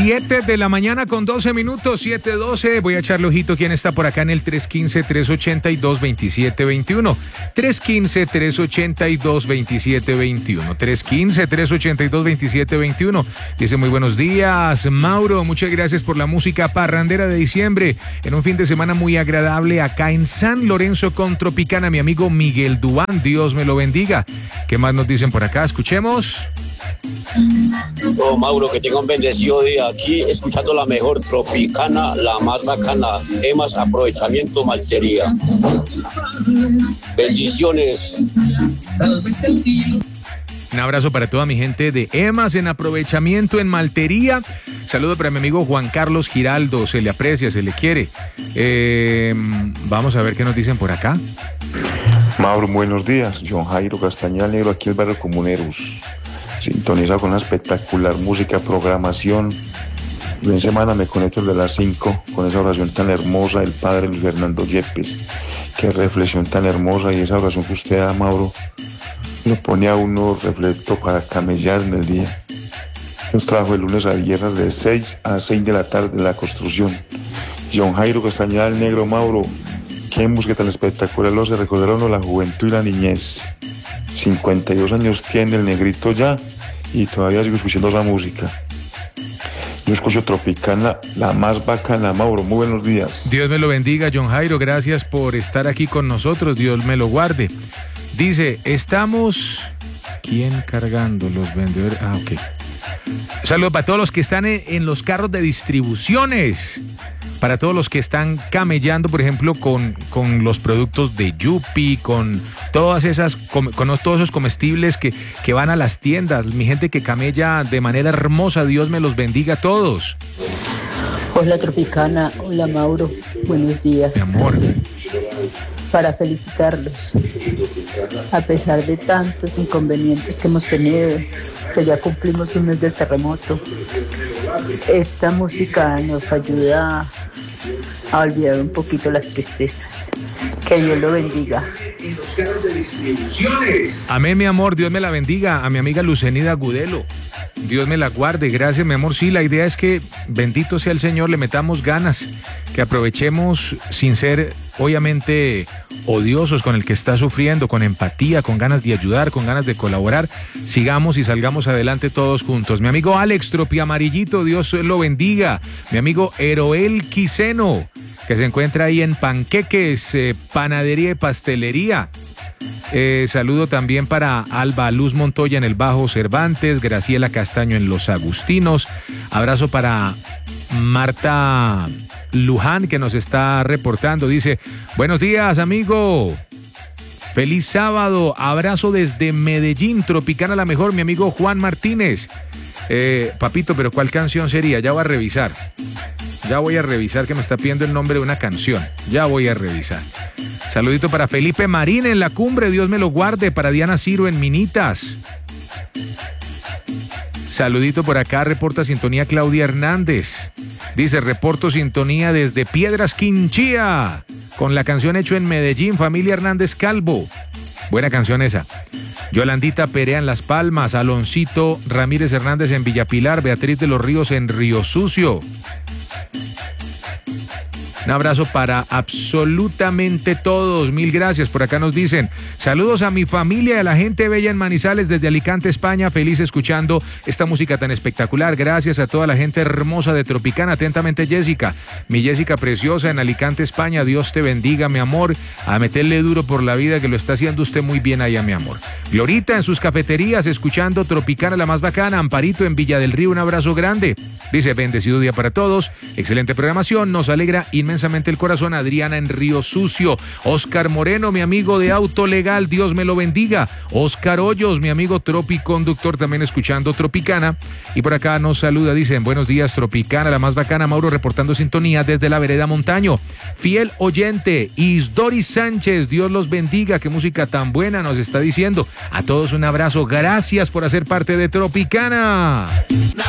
7 de la mañana con 12 minutos, 7:12. Voy a echarle ojito quién está por acá en el 315-382-2721. 315-382-2721. 315-382-2721. Dice: muy buenos días, Mauro. Muchas gracias por la música parrandera de diciembre. En un fin de semana muy agradable acá en San Lorenzo con Tropicana. Mi amigo Miguel Duán, Dios me lo bendiga. ¿Qué más nos dicen por acá? Escuchemos. Oh, Mauro, que tenga un bendecido día aquí, escuchando la mejor Tropicana, la más bacana, temas, aprovechamiento, maltería. Bendiciones. Un abrazo para toda mi gente de EMAS en aprovechamiento en maltería. Saludo para mi amigo Juan Carlos Giraldo, se le aprecia, se le quiere. Vamos a ver qué nos dicen por acá. Mauro, buenos días. John Jairo Castañal Negro, aquí el barrio Comuneros. Sintonizado con una espectacular música, programación. En semana me conecto desde las 5 con esa oración tan hermosa del padre Luis Fernando Yepes. Qué reflexión tan hermosa, y esa oración que usted da, Mauro, lo pone a uno reflecto para camellar en el día. Yo trabajo de lunes a viernes de 6 a 6 de la tarde en la construcción. John Jairo Castañal Negro, Mauro, qué música tan espectacular, lo se recordaron la juventud y la niñez. 52 años tiene el negrito ya y todavía sigo escuchando esa música. Yo escucho Tropicana, la más bacana, Mauro. Muy buenos días. Dios me lo bendiga, John Jairo. Gracias por estar aquí con nosotros. Dios me lo guarde. Dice, estamos... ¿Quién cargando los vendedores? Ah, ok. Saludos para todos los que están en los carros de distribuciones. Para todos los que están camellando, por ejemplo, con los productos de Yupi, con todas esas, con todos esos comestibles que van a las tiendas. Mi gente que camella de manera hermosa, Dios me los bendiga a todos. Hola Tropicana, hola Mauro, buenos días. Mi amor. Para felicitarlos, a pesar de tantos inconvenientes que hemos tenido, que ya cumplimos un mes del terremoto. Esta música nos ayuda a olvidar un poquito las tristezas. Que Dios lo bendiga. Amén, mi amor, Dios me la bendiga. A mi amiga Lucenida Gudelo, Dios me la guarde. Gracias, mi amor. Sí, la idea es que, bendito sea el Señor, le metamos ganas, que aprovechemos sin ser, obviamente, odiosos con el que está sufriendo, con empatía, con ganas de ayudar, con ganas de colaborar. Sigamos y salgamos adelante todos juntos. Mi amigo Alex Tropiamarillito, Dios lo bendiga. Mi amigo Eroel Quiseno, que se encuentra ahí en Panqueques, panadería y pastelería. Saludo también para Alba Luz Montoya en el Bajo Cervantes, Graciela Castaño en Los Agustinos. Abrazo para Marta Luján, que nos está reportando. Dice, buenos días, amigo. Feliz sábado. Abrazo desde Medellín. Tropicana la mejor, mi amigo Juan Martínez. Papito, pero ¿cuál canción sería? Ya voy a revisar. Que me está pidiendo el nombre de una canción. Ya voy a revisar. Saludito para Felipe Marín en La Cumbre, Dios me lo guarde. Para Diana Ciro en Minitas. Saludito por acá, reporta sintonía Claudia Hernández. Dice, reporto sintonía desde Piedras Quinchía, con la canción Hecho en Medellín, familia Hernández Calvo. Buena canción esa. Yolandita Perea en Las Palmas, Aloncito Ramírez Hernández en Villapilar, Beatriz de los Ríos en Río Sucio. Un abrazo para absolutamente todos. Mil gracias. Por acá nos dicen, saludos a mi familia y a la gente bella en Manizales desde Alicante, España. Feliz escuchando esta música tan espectacular. Gracias a toda la gente hermosa de Tropicana. Atentamente, Jessica. Mi Jessica preciosa en Alicante, España. Dios te bendiga, mi amor. A meterle duro por la vida, que lo está haciendo usted muy bien allá, mi amor. Glorita en sus cafeterías, escuchando Tropicana la más bacana. Amparito en Villa del Río, un abrazo grande. Dice, bendecido día para todos. Excelente programación. Nos alegra inmensamente el corazón. Adriana en Río Sucio. Oscar Moreno, mi amigo de Auto Legal, Dios me lo bendiga. Oscar Hoyos, mi amigo Tropiconductor, también escuchando Tropicana. Y por acá nos saluda, dicen, buenos días Tropicana, la más bacana. Mauro reportando sintonía desde la vereda Montaño. Fiel oyente, Isdoris Sánchez, Dios los bendiga. Qué música tan buena nos está diciendo. A todos un abrazo, gracias por hacer parte de Tropicana.